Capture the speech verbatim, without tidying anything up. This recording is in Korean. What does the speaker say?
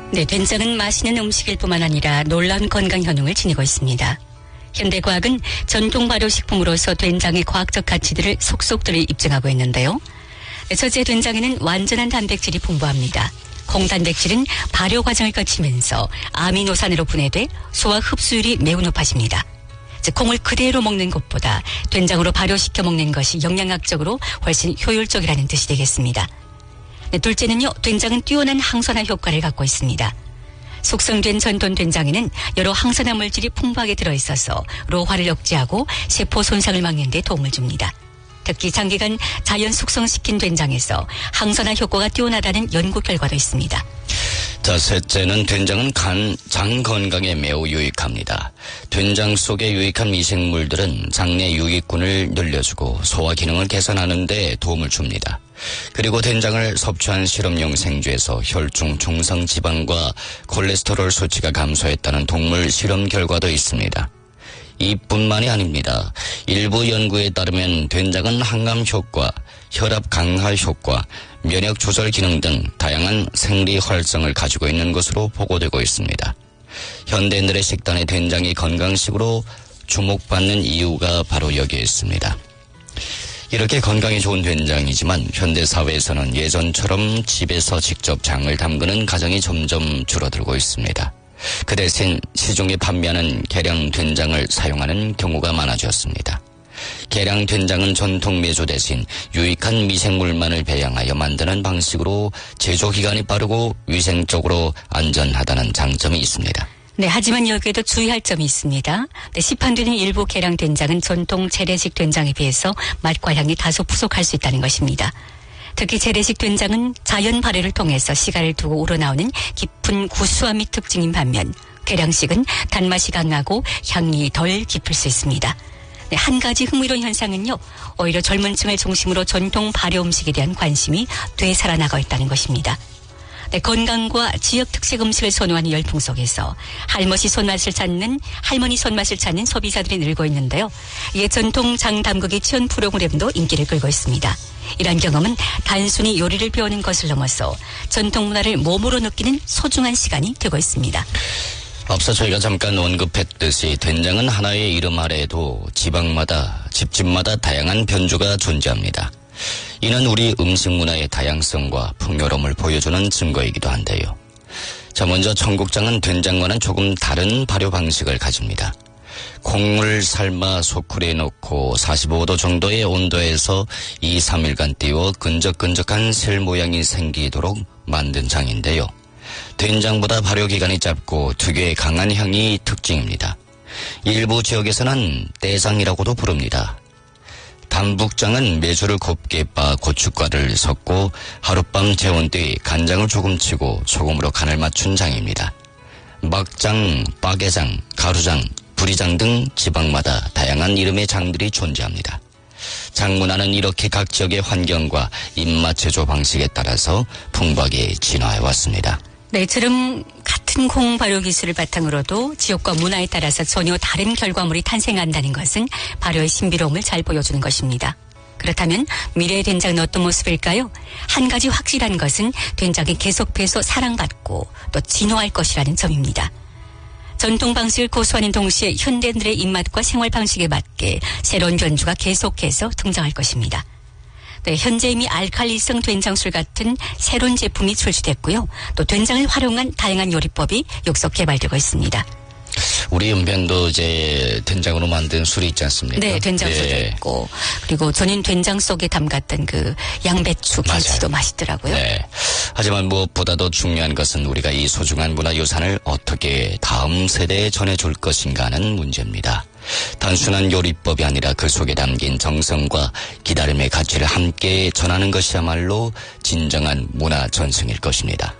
네, 된장은 맛있는 음식일 뿐만 아니라 놀라운 건강 효능을 지니고 있습니다. 현대과학은 전통 발효식품으로서 된장의 과학적 가치들을 속속들이 입증하고 있는데요. 첫째, 된장에는 완전한 단백질이 풍부합니다. 콩단백질은 발효 과정을 거치면서 아미노산으로 분해돼 소화 흡수율이 매우 높아집니다. 즉, 콩을 그대로 먹는 것보다 된장으로 발효시켜 먹는 것이 영양학적으로 훨씬 효율적이라는 뜻이 되겠습니다. 네, 둘째는요, 된장은 뛰어난 항산화 효과를 갖고 있습니다. 숙성된 전통 된장에는 여러 항산화 물질이 풍부하게 들어있어서 로화를 억제하고 세포 손상을 막는 데 도움을 줍니다. 특히 장기간 자연 숙성시킨 된장에서 항산화 효과가 뛰어나다는 연구 결과도 있습니다. 자, 셋째는 된장은 간, 장 건강에 매우 유익합니다. 된장 속에 유익한 미생물들은 장내 유익균을 늘려주고 소화 기능을 개선하는 데 도움을 줍니다. 그리고 된장을 섭취한 실험용 생쥐에서 혈중 중성 지방과 콜레스테롤 수치가 감소했다는 동물 실험 결과도 있습니다. 이뿐만이 아닙니다. 일부 연구에 따르면 된장은 항암 효과, 혈압 강화 효과, 면역 조절 기능 등 다양한 생리 활성을 가지고 있는 것으로 보고되고 있습니다. 현대인들의 식단에 된장이 건강식으로 주목받는 이유가 바로 여기에 있습니다. 이렇게 건강에 좋은 된장이지만 현대사회에서는 예전처럼 집에서 직접 장을 담그는 가정이 점점 줄어들고 있습니다. 그 대신 시중에 판매하는 계량 된장을 사용하는 경우가 많아졌습니다. 계량 된장은 전통 메조 대신 유익한 미생물만을 배양하여 만드는 방식으로 제조 기간이 빠르고 위생적으로 안전하다는 장점이 있습니다. 네, 하지만 여기에도 주의할 점이 있습니다. 네, 시판되는 일부 계량 된장은 전통 재래식 된장에 비해서 맛과 향이 다소 부족할 수 있다는 것입니다. 특히 재래식 된장은 자연 발효를 통해서 시간을 두고 우러나오는 깊은 구수함이 특징인 반면 계량식은 단맛이 강하고 향이 덜 깊을 수 있습니다. 네, 한 가지 흥미로운 현상은요, 오히려 젊은 층을 중심으로 전통 발효 음식에 대한 관심이 되살아나고 있다는 것입니다. 네, 건강과 지역 특색 음식을 선호하는 열풍 속에서 할머니 손맛을 찾는 할머니 손맛을 찾는 소비자들이 늘고 있는데요. 옛 전통 장 담그기 체험 프로그램도 인기를 끌고 있습니다. 이런 경험은 단순히 요리를 배우는 것을 넘어서 전통 문화를 몸으로 느끼는 소중한 시간이 되고 있습니다. 앞서 저희가 잠깐 언급했듯이 된장은 하나의 이름 아래에도 지방마다 집집마다 다양한 변주가 존재합니다. 이는 우리 음식 문화의 다양성과 풍요로움을 보여주는 증거이기도 한데요. 자, 먼저 청국장은 된장과는 조금 다른 발효 방식을 가집니다. 콩을 삶아 소쿠리에 넣고 사십오 도 정도의 온도에서 이, 삼 일간 띄워 끈적끈적한 셀 모양이 생기도록 만든 장인데요. 된장보다 발효 기간이 짧고 특유의 강한 향이 특징입니다. 일부 지역에서는 떼장이라고도 부릅니다. 담북장은 메주를 곱게 빻아 고춧가루를 섞고 하룻밤 재운 뒤 간장을 조금 치고 소금으로 간을 맞춘 장입니다. 막장, 빠게장, 가루장, 부리장 등 지방마다 다양한 이름의 장들이 존재합니다. 장문화는 이렇게 각 지역의 환경과 입맛 제조 방식에 따라서 풍부하게 진화해 왔습니다. 네, 이처럼 같은 콩 발효 기술을 바탕으로도 지역과 문화에 따라서 전혀 다른 결과물이 탄생한다는 것은 발효의 신비로움을 잘 보여주는 것입니다. 그렇다면 미래의 된장은 어떤 모습일까요? 한 가지 확실한 것은 된장이 계속해서 사랑받고 또 진화할 것이라는 점입니다. 전통 방식을 고수하는 동시에 현대인들의 입맛과 생활 방식에 맞게 새로운 변주가 계속해서 등장할 것입니다. 네, 현재 이미 알칼리성 된장술 같은 새로운 제품이 출시됐고요. 또 된장을 활용한 다양한 요리법이 육속 개발되고 있습니다. 우리 은변도 이제 된장으로 만든 술이 있지 않습니까? 네, 된장술도 네. 있고, 그리고 저는 된장 속에 담갔던 그 양배추 김치도 맛있더라고요. 네. 하지만 무엇보다도 중요한 것은 우리가 이 소중한 문화유산을 어떻게 다음 세대에 전해줄 것인가 하는 문제입니다. 단순한 요리법이 아니라 그 속에 담긴 정성과 기다림의 가치를 함께 전하는 것이야말로 진정한 문화 전승일 것입니다.